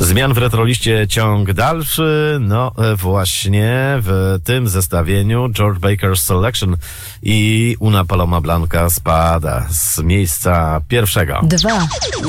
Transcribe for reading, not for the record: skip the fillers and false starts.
Zmian w retroliście ciąg dalszy. No właśnie w tym zestawieniu George Baker's Selection i Una Paloma Blanca spada z miejsca pierwszego. 2.